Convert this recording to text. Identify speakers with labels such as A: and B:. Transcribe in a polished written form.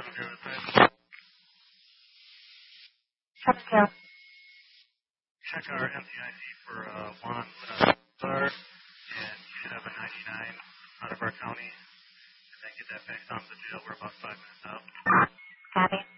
A: Check
B: our MCIC for Juan Lar, and you should have a 99 out of our county, and then get that back down to the jail. We're about 5 minutes out.
A: Copy.